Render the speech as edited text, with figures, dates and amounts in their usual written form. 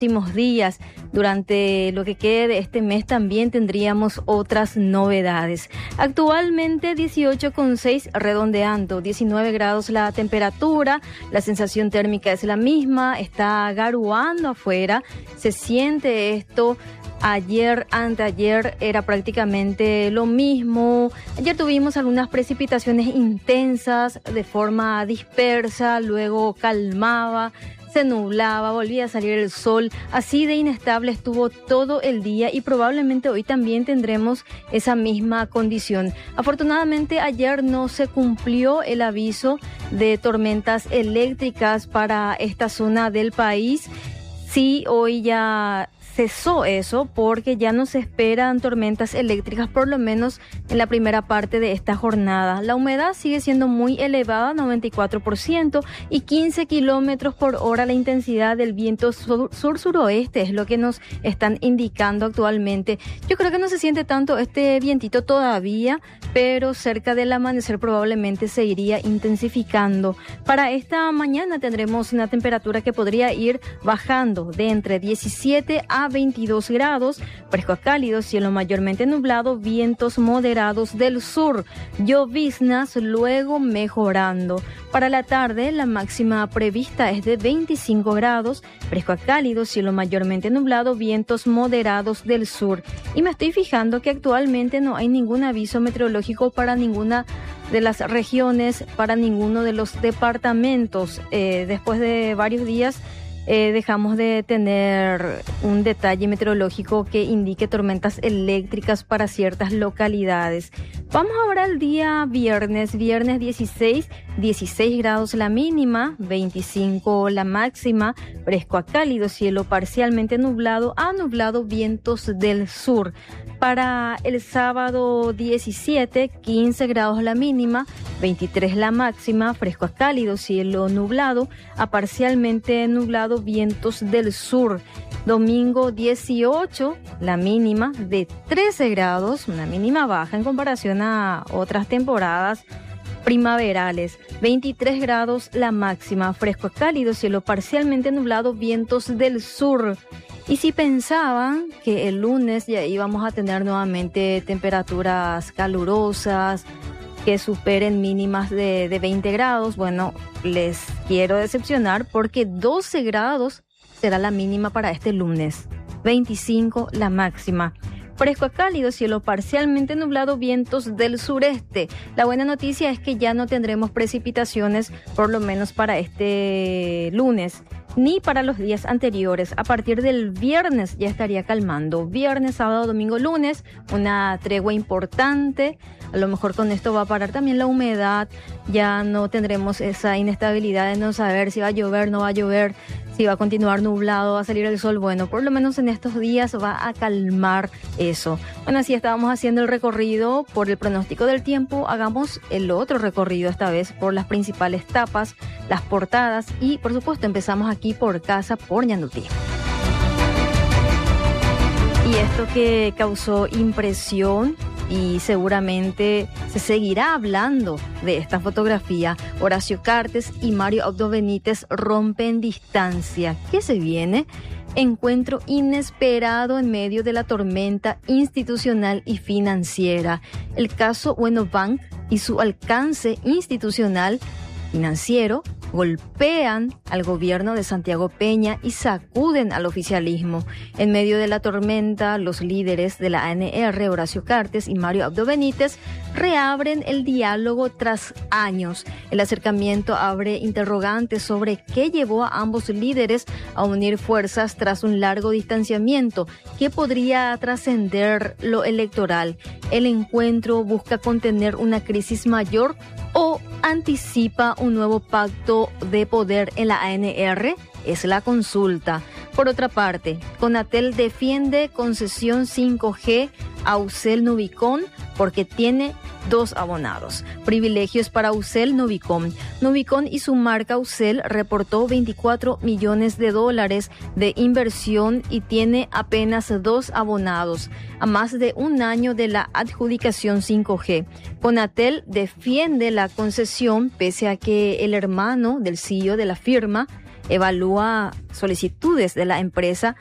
próximos días. Durante lo que quede de este mes también tendríamos otras novedades. Actualmente 18,6 redondeando, 19 grados la temperatura, la sensación térmica es la misma, está garuando afuera, se siente esto. Ayer, anteayer era prácticamente lo mismo. Ayer tuvimos algunas precipitaciones intensas de forma dispersa, luego calmaba, se nublaba, volvía a salir el sol. Así de inestable estuvo todo el día y probablemente hoy también tendremos esa misma condición. Afortunadamente ayer no se cumplió el aviso de tormentas eléctricas para esta zona del país. Sí, hoy ya cesó eso porque ya no se esperan tormentas eléctricas, por lo menos en la primera parte de esta jornada. La humedad sigue siendo muy elevada, 94%, y 15 kilómetros por hora la intensidad del viento sur-suroeste, es lo que nos están indicando actualmente. Yo creo que no se siente tanto este vientito todavía, pero cerca del amanecer probablemente se iría intensificando. Para esta mañana tendremos una temperatura que podría ir bajando de entre 17 a 22 grados, fresco a cálido, cielo mayormente nublado, vientos moderados del sur, lloviznas luego mejorando. Para la tarde, la máxima prevista es de 25 grados, fresco a cálido, cielo mayormente nublado, vientos moderados del sur. Y me estoy fijando que actualmente no hay ningún aviso meteorológico para ninguna de las regiones, para ninguno de los departamentos. Después de varios días dejamos de tener un detalle meteorológico que indique tormentas eléctricas para ciertas localidades. Vamos ahora al día viernes 16 grados la mínima, 25 la máxima, fresco a cálido, cielo parcialmente nublado a nublado, vientos del sur. Para el sábado 17, 15 grados la mínima, 23 la máxima, fresco a cálido, cielo nublado a parcialmente nublado, vientos del sur. Domingo 18, la mínima de 13 grados, una mínima baja en comparación a otras temporadas primaverales. 23 grados la máxima, fresco a cálido, cielo parcialmente nublado, vientos del sur. Y si pensaban que el lunes ya íbamos a tener nuevamente temperaturas calurosas, que superen mínimas de 20 grados, bueno, les quiero decepcionar porque 12 grados será la mínima para este lunes, 25 la máxima. Fresco a cálido, cielo parcialmente nublado, vientos del sureste. La buena noticia es que ya no tendremos precipitaciones, por lo menos para este lunes, ni para los días anteriores. A partir del viernes ya estaría calmando. Viernes, sábado, domingo, lunes, una tregua importante. A lo mejor con esto va a parar también la humedad. Ya no tendremos esa inestabilidad de no saber si va a llover, no va a llover, si va a continuar nublado, va a salir el sol. Bueno, por lo menos en estos días va a calmar eso. Bueno, así estábamos haciendo el recorrido por el pronóstico del tiempo. Hagamos el otro recorrido, esta vez por las principales tapas, las portadas y, por supuesto, empezamos aquí por Casa por Ñandutí. Y esto que causó impresión y seguramente se seguirá hablando de esta fotografía. Horacio Cartes y Mario Abdo Benítez rompen distancia. ¿Qué se viene? Encuentro inesperado en medio de la tormenta institucional y financiera. El caso Bueno Bank y su alcance institucional financiero golpean al gobierno de Santiago Peña y sacuden al oficialismo. En medio de la tormenta, los líderes de la ANR, Horacio Cartes y Mario Abdo Benítez, reabren el diálogo tras años. El acercamiento abre interrogantes sobre qué llevó a ambos líderes a unir fuerzas tras un largo distanciamiento. ¿Qué podría trascender lo electoral? ¿El encuentro busca contener una crisis mayor o anticipa un nuevo pacto de poder en la ANR? Es la consulta. Por otra parte, Conatel defiende concesión 5G a Ucel Nubicom porque tiene 2 abonados. Privilegios para Ucel Nubicom. Nubicom y su marca Ucel reportó $24 millones de inversión y tiene apenas 2 abonados, a más de un año de la adjudicación 5G. Conatel defiende la concesión pese a que el hermano del CEO de la firma evalúa solicitudes de la empresa